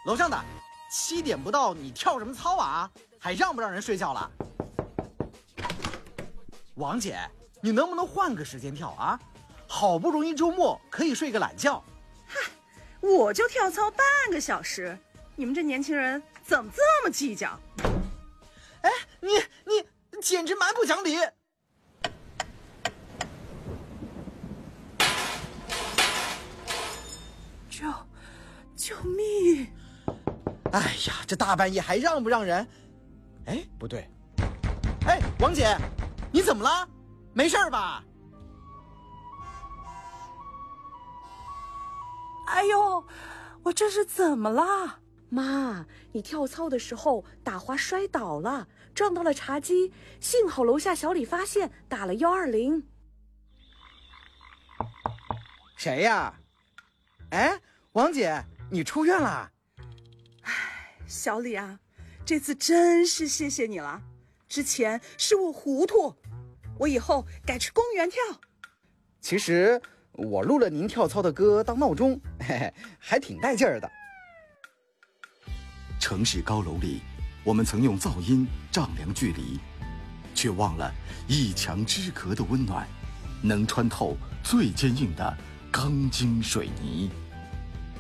楼上的，7点不到，你跳什么操啊？还让不让人睡觉了？王姐，你能不能换个时间跳啊？好不容易周末可以睡个懒觉。 嗨，我就跳操半个小时，你们这年轻人怎么这么计较？ 哎，你简直蛮不讲理！ 救命！ 哎呀，这大半夜还让不让人？哎，不对，哎，王姐，你怎么了？没事吧？ 哎呦，我这是怎么了？ 妈，你跳操的时候打滑摔倒了，撞到了茶几，幸好楼下小李发现，打了120。 谁呀？哎，王姐，你出院了？ 哎，小李啊，这次真是谢谢你了。之前是我糊涂，我以后改去公园跳。 其实我录了您跳操的歌当闹钟，嘿嘿，还挺带劲儿的。 城市高楼里，我们曾用噪音丈量距离，却忘了一墙之隔的温暖，能穿透最坚硬的钢筋水泥。